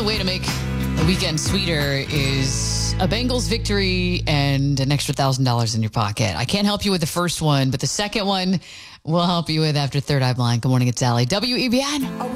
only way to make the weekend sweeter is a Bengals victory and an extra $1,000 in your pocket. I can't help you with the first one, but the second one we'll help you with after Third Eye Blind. Good morning, it's Allie. WEBN.